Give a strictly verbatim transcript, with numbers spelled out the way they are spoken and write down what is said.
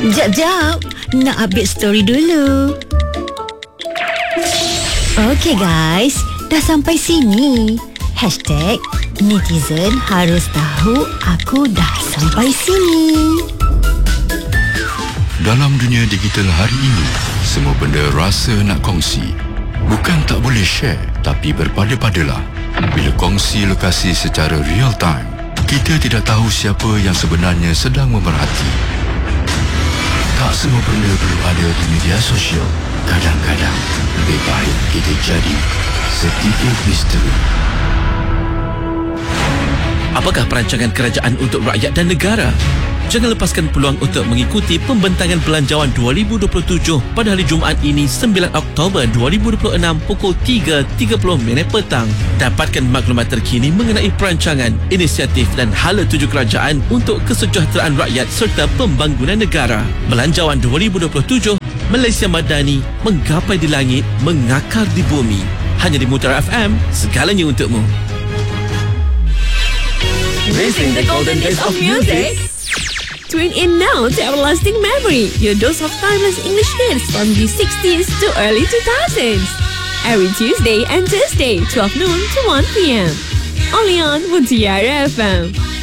Jap, jap. Nak update story dulu. Okay guys, dah sampai sini. Hashtag netizen harus tahu aku dah sampai sini. Dalam dunia digital hari ini, semua benda rasa nak kongsi. Bukan tak boleh share, tapi berpada-padalah. Bila kongsi lokasi secara real time, kita tidak tahu siapa yang sebenarnya sedang memerhati. Tak semua benda perlu ada di media sosial. Kadang-kadang lebih baik kita jadi sedikit misteri. Apakah perancangan kerajaan untuk rakyat dan negara? Jangan lepaskan peluang untuk mengikuti pembentangan Belanjawan dua ribu dua puluh tujuh pada hari Jumaat ini sembilan Oktober dua ribu dua puluh enam pukul tiga tiga puluh minit petang. Dapatkan maklumat terkini mengenai perancangan, inisiatif dan hala tuju kerajaan untuk kesejahteraan rakyat serta pembangunan negara. Belanjawan dua ribu dua puluh tujuh, Malaysia Madani, menggapai di langit, mengakar di bumi. Hanya di Mutiara F M, segalanya untukmu. Missing the golden days of music? Tune in now to Everlasting Memory, your dose of timeless English hits from the sixties to early two thousands. Every Tuesday and Thursday, twelve noon to one p.m. Only on Mutiara F M.